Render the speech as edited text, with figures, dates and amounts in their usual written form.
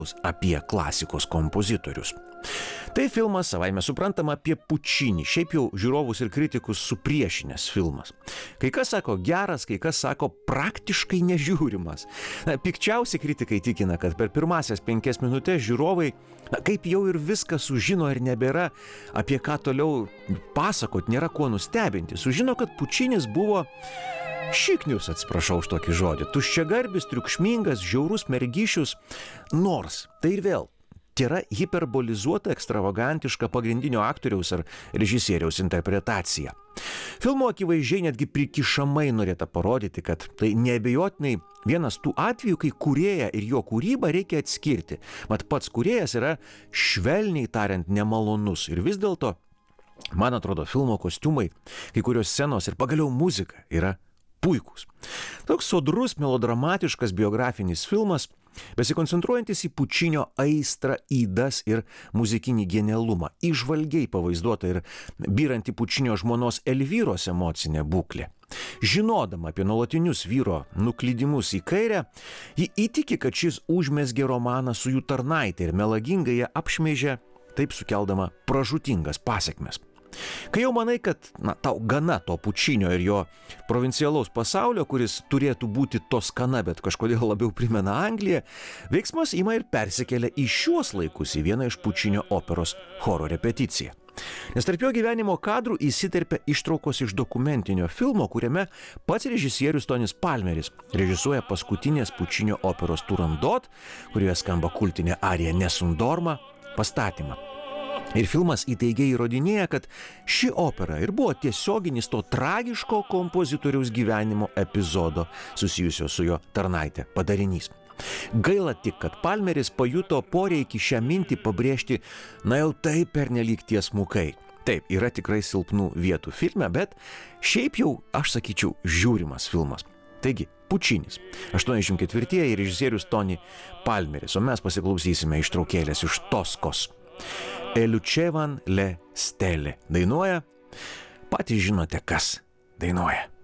apie klasikos kompozitorius. Tai filmas, savaime suprantama, apie Pučinį, šiaip jau žiūrovus ir kritikus supriešinęs filmas. Kai kas sako geras, kai kas sako praktiškai nežiūrimas. Pikčiausi kritikai tikina, kad per pirmasias 5 minutės žiūrovai, kaip jau ir viską sužino ir nebėra apie ką toliau pasakot, nėra kuo nustebinti. Sužino, kad Pučinis buvo šiknius, atsiprašau už tokį žodį, tuščiagarbis, triukšmingas, žiaurus mergišius, nors tai ir vėl tėra hiperbolizuota, ekstravagantiška pagrindinio aktoriaus ar režisieriaus interpretacija. Filmo akivaizdžiai netgi prikišamai norėta parodyti, kad tai neabejotinai vienas tų atvejų, kai kūrėją ir jo kūrybą reikia atskirti. Mat pats kūrėjas yra švelniai tariant nemalonus ir vis dėlto, man atrodo, filmo kostiumai, kai kurios scenos ir pagaliau muzika yra puikūs. Toks sodrus, melodramatiškas biografinis filmas, besikoncentruojantis į Pučinio aistrą, ydas ir muzikinį genialumą, įžvalgiai pavaizduota ir byranti Pučinio žmonos Elvyros emocinė būklė. Žinodama apie nuolatinius vyro nuklydimus į kairę, ji įtiki, kad šis užmezgė romaną su jų tarnaite ir melagingai ją apšmeižė, taip sukeldama pražūtingas pasekmes. Kai jau manai, kad tau gana to Pučinio ir jo provincialaus pasaulio, kuris turėtų būti Toskana, bet kažkodėl labiau primena Angliją, veiksmas ima ir persikelia į šiuos laikus į vieną iš Pučinio operos choro repeticiją. Nes tarp jo gyvenimo kadrų įsiterpia ištraukos iš dokumentinio filmo, kuriame pats režisierius Tonis Palmeris režisuoja paskutinės Pučinio operos Turandot, kurioje skamba kultinė arija Nessun Dorma, pastatymą. Ir filmas įtaigiai įrodinėja, kad ši opera ir buvo tiesioginis to tragiško kompozitoriaus gyvenimo epizodo susijusio su jo tarnaite padarinys. Gaila tik, kad Palmeris pajuto poreikį šią mintį pabrėžti, jau taip pernelyg tiesmukai. Taip, yra tikrai silpnų vietų filme, bet šiaip jau, aš sakyčiau, žiūrimas filmas. Taigi, Pučinis, 84-ieji režisierius Toni Palmeris, o mes pasiklausysime ištraukėlės iš Toskos. E lucevano le stelle. Dainuoja, patys žinote, kas dainuoja.